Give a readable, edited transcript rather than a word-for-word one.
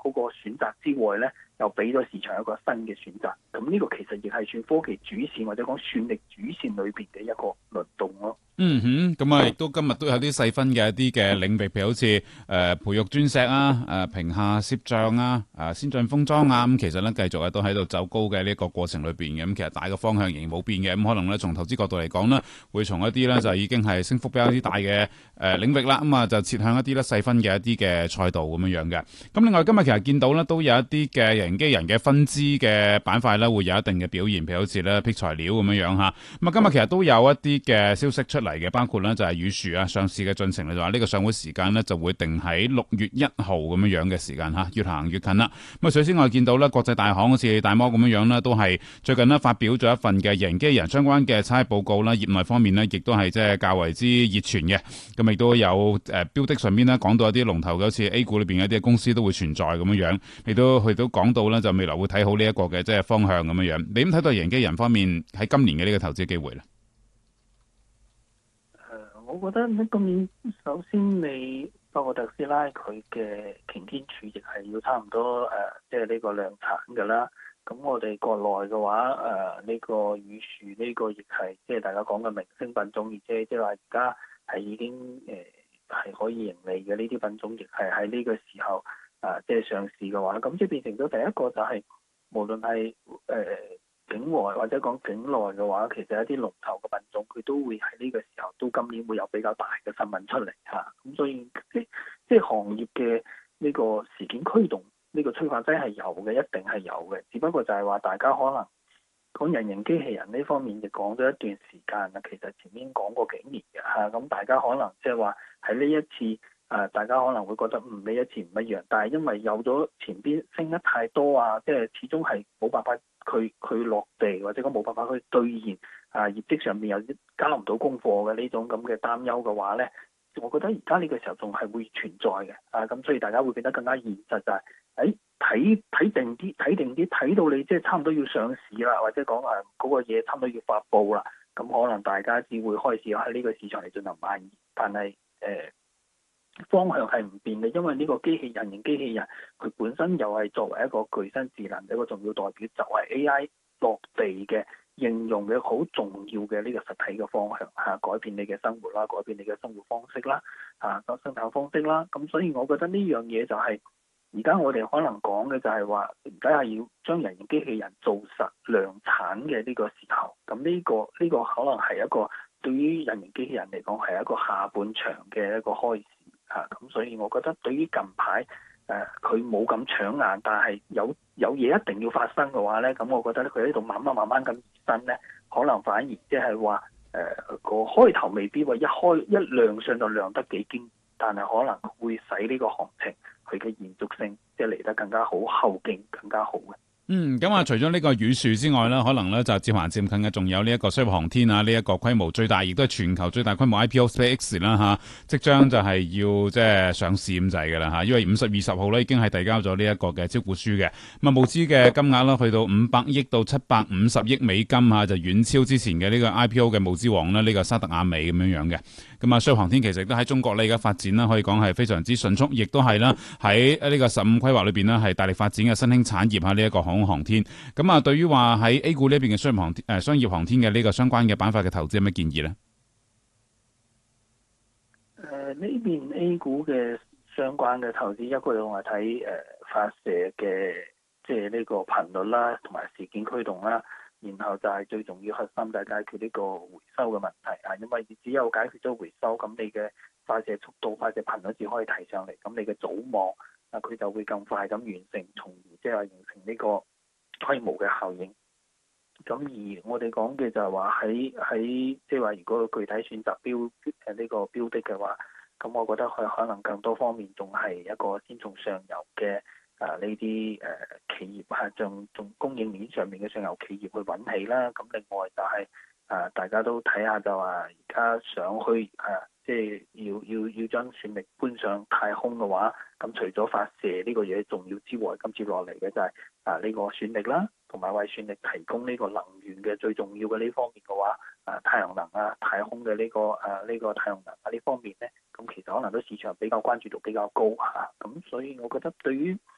嗰個選擇之外咧，又俾咗市場一個新嘅選擇。咁呢個其實亦係算科技主線或者講算力主線裏邊嘅一個輪動咯。 嗯哼，咁啊，亦都今日都有啲細分嘅一啲嘅領域，譬如好似培育鑽石啊、屏下攝像啊、先進封裝啊，咁其實咧繼續都喺度走高嘅呢一個過程裏邊嘅，咁其實大嘅方向仍然冇變嘅，咁可能咧從投資角度嚟講呢，會從一啲咧就已經係升幅比較啲大嘅領域啦，咁啊就切向一啲咧細分嘅一啲嘅賽道咁樣樣嘅。咁另外今日其實見到咧都有一啲嘅人機人嘅分支嘅板塊咧會有一定嘅表現，譬如好似咧闢材料咁樣樣嚇。咁啊今日其實都有一啲嘅消息出嚟嘅，包括咧就係宇樹啊上市嘅進程，就話呢個上會時間咧就會定喺6月1號咁樣樣嘅時間嚇，越行越近啦。咁啊，首先我哋見到咧國際大行好似大摩咁樣樣咧，都係最近咧發表咗一份嘅人機人相關嘅差報告啦，業內方面咧亦都係即係較為之熱傳嘅。咁亦都有標的上邊咧講到一啲龍頭嘅，好似 A 股裏邊一啲公司都會存在咁樣樣，亦都去到講到咧就未來會睇好呢一個嘅即係方向咁樣樣。你點睇到人機人方面喺今年嘅呢個投資機會咧？ 我覺得呢今年首先你包括特斯拉佢嘅擎天柱亦係要差唔多即係呢個量產㗎啦。咁我哋國內嘅話呢個宇樹呢個亦係即係大家講嘅明星品種，而且即係話而家係已經係可以盈利嘅呢啲品種，亦係喺呢個時候即係上市嘅話，咁即係變成咗第一個就係無論係境外或者講境內嘅話，其實一啲龍頭嘅品種佢都會喺呢個時候都今年會有比較大嘅新聞出嚟嚇，咁所以即係行業嘅呢個事件驅動呢個催化劑係有嘅，一定係有嘅，只不過就係話大家可能講人形機器人呢方面亦講咗一段時間啦，其實前面講過幾年嘅嚇，咁大家可能即係話喺呢一次大家可能會覺得呢一次唔一樣，但係因為有咗前邊升得太多即係始終係冇辦法佢落地，或者講冇辦法去兌現業績上面有啲交唔到功課嘅呢種咁嘅擔憂嘅話咧，我覺得而家呢個時候仲係會存在嘅咁所以大家會變得更加現實，就係睇定啲，睇到你即係差唔多要上市啦，或者講嗰個嘢差唔多要發布啦，咁可能大家只會開始喺呢個市場嚟進行買賣，但係方向係唔變嘅，因為呢個人形機器人佢本身又係作為一個具身智能嘅一個重要代表，就係 AI 落地嘅應用嘅好重要嘅呢個實體嘅方向改變你嘅生活啦，改變你嘅生活方式啦生產方式啦，咁所以我覺得呢樣嘢就係而家我哋可能講嘅就係話，而家係要將人形機器人做實量產嘅呢個時候，咁呢個可能係一個對於人形機器人嚟講係一個下半場嘅一個開始。咁所以我覺得對於近排佢冇咁搶眼，但係有嘢一定要發生嘅話咧，咁我覺得佢喺度慢慢咁延伸咧，可能反而即係話個開頭未必話一亮相就亮得幾堅，但係可能會使呢個行情佢嘅延續性即係嚟得更加好，後勁更加好嘅。 咁啊，除咗呢個宇樹之外呢，可能呢就漸行漸近嘅，仲有呢一個商業航天啊，呢一個規模最大，亦都係全球最大規模 IPO SpaceX 啦吓，即將就係要即係上市咁滯嘅啦吓，因為5月20號呢已經係遞交咗呢一個嘅招股書嘅，咁啊募資嘅金額啦去到500億到750億美金吓，就遠超之前嘅呢個 IPO 嘅募資王呢，呢個沙特阿美咁樣樣嘅。咁啊，商業航天其實都喺中國呢而家發展啦，可以講係非常之迅速，亦都係啦喺呢個15規劃裏邊呢係大力發展嘅新興產業吓，呢一個航空航天。咁啊，對於話喺 A 股呢邊嘅商業航天嘅呢個相關嘅板塊嘅投資有咩建議呢？ 呢邊 A 股嘅相關嘅投資，一個用係睇發射嘅即係呢個頻率啦，同埋事件驅動啦。然後就係最重要核心就係解決呢個回收嘅問題因為只有解決咗回收，咁你嘅發射速度、發射頻率至可以提上嚟，咁你嘅組網佢就會更快咁完成，從而即係話形成呢個規模嘅效應。咁而我哋講嘅就係話喺即係話，如果具體選擇呢個標的嘅話，咁我覺得佢可能更多方面仲係一個先從上游嘅呢啲企業仲供應鏈上面嘅上游企業去揾起啦。咁另外就係大家都睇下就話而家想去即係要將算力搬上太空嘅話，咁除咗發射呢個嘢重要之外，咁接落嚟嘅就係呢個算力啦，同埋為算力提供呢個能源嘅最重要嘅呢方面嘅話，太陽能太空嘅呢個太陽能呢方面咧，咁其實可能都市場比較關注度比較高咁所以我覺得對於